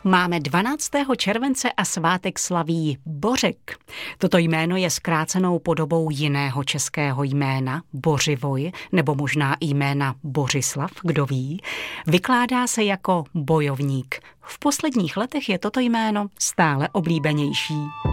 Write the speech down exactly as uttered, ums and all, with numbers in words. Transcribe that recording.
Máme dvanáctého července a svátek slaví Bořek. Toto jméno je zkrácenou podobou jiného českého jména Bořivoj, nebo možná jména Bořislav, kdo ví. Vykládá se jako bojovník. V posledních letech je toto jméno stále oblíbenější.